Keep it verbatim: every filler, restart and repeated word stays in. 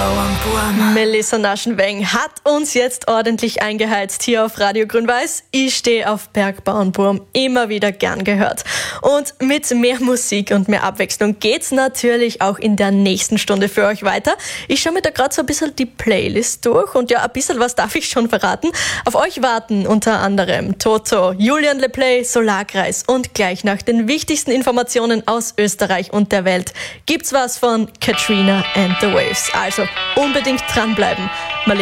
Melissa Naschenweng hat uns jetzt ordentlich eingeheizt hier auf Radio Grün-Weiß. Ich stehe auf Bergbauernburm, immer wieder gern gehört. Und mit mehr Musik und mehr Abwechslung geht's natürlich auch in der nächsten Stunde für euch weiter. Ich schaue mir da gerade so ein bisschen die Playlist durch und ja, ein bisschen was darf ich schon verraten. Auf euch warten unter anderem Toto, Julian LePlay, Solarkreis und gleich nach den wichtigsten Informationen aus Österreich und der Welt gibt's was von Katrina and the Waves. Also unbedingt dranbleiben. Mal